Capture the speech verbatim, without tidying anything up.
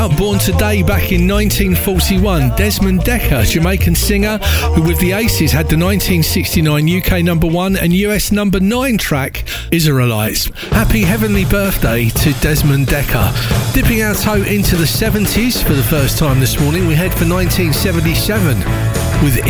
Born today back in nineteen forty-one, Desmond Dekker, Jamaican singer who with the Aces had the nineteen sixty-nine U K number one and U S number nine track Israelites. Happy heavenly birthday to Desmond Dekker. Dipping our toe into the seventies for the first time this morning, we head for nineteen seventy-seven with